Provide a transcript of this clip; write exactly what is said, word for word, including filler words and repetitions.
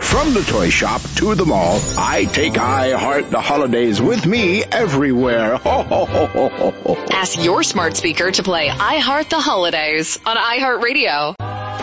From the toy shop to the mall, I take iHeart the Holidays with me everywhere. Ho, ho, ho, ho, ho, ho. Ask your smart speaker to play iHeart the Holidays on iHeartRadio.